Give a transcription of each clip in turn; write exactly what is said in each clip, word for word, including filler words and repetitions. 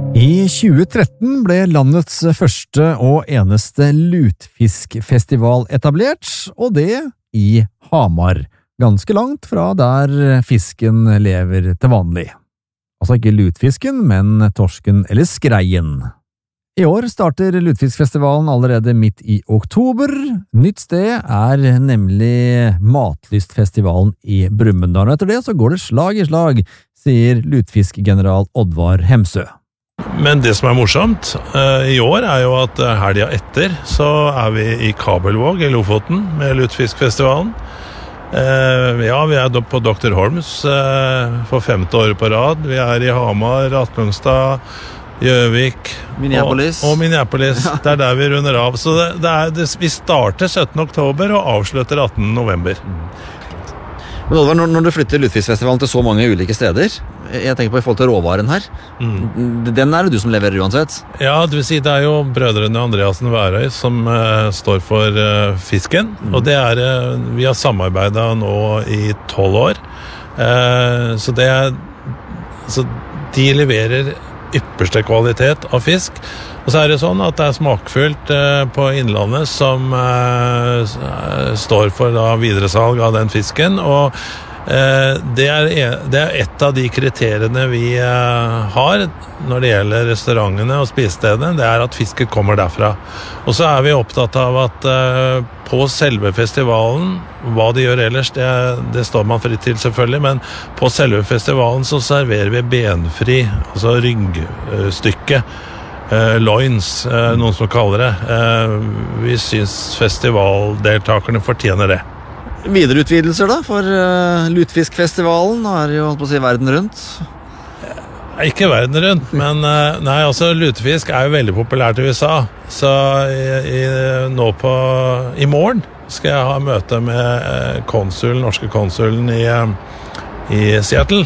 I tjue tretten ble landets første og eneste lutfiskfestival etablert, og det i Hamar, ganske langt fra der fisken lever til vanlig. Altså ikke lutfisken, men torsken eller skreien. I år starter Lutfiskfestivalen allerede midt i oktober. Nytt sted er nemlig Matlystfestivalen i Brumunddal. Etter det så går det slag i slag, sier lutfiskgeneral Oddvar Hemsø. Men det som er morsomt uh, i år er jo at uh, helga etter så er vi i Kabelvåg i Lofoten med Lutfiskfestivalen. Uh, ja, vi er på doktor Holms uh, for femte året på rad. Vi er i Hamar, Atlungstad, Gjøvik Minneapolis. Og, og Minneapolis. Ja. Det er der vi runder av. Så det, det er, det, vi starter syttende oktober og avslutter attende november. Mm. Men Oddvar, når, når du flytter Lutfiskfestivalen til så mange ulike steder, jeg tenker på i forhold til råvaren her, mm. den er det du som leverer uansett? Ja, det vil si det er jo brødrene Andreasen Værøy som uh, står for uh, fisken, mm. og det er, uh, vi har samarbeidet nå i tolv år, uh, så det er, så de leverer ypperste kvalitet av fisk, og så er det sånn at det er smakfullt uh, på Innlandet som uh, står for da, videresalg av den fisken, og uh, det, er, det er et av de kriteriene vi uh, har når det gjelder restaurantene og spisestedene, det er at fisken kommer derfra. Og så er vi opptatt av at uh, på selve festivalen, hva de gjør ellers, det, det står man fritt til selvfølgelig, men på selve festivalen så serverer vi benfri, altså ryggstykke, Uh, loins, uh, noen som kaller det. Uh, vi synes festivaldeltakerne fortjener det. Videreutvidelser da, for uh, Lutfiskfestivalen? Nå er det jo holdt på å si verden rundt. Uh, ikke verden rundt, men uh, nei, altså lutefisk er jo veldig populært i U S A. Så i, i, nå på, i morgen skal jeg ha møte med uh, konsul, norske konsulen i, uh, i Seattle.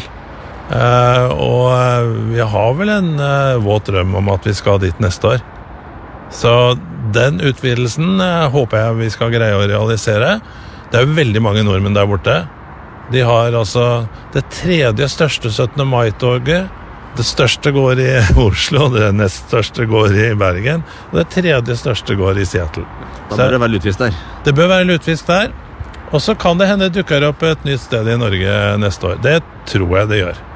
Uh, og uh, vi har vel en uh, våt drøm om at vi skal dit neste år. Så den utvidelsen uh, håper jeg vi skal greie å realisere. Det er jo veldig mange nordmenn der borte. De har altså det tredje største syttende mai-toget. Det største går i Oslo, det nest største går i Bergen, og det tredje største går i Seattle. Da bør det være lutfisk der. Det bør være lutfisk der. Og så kan det hende dukker opp et nytt sted i Norge neste år. Det tror jeg det gjør.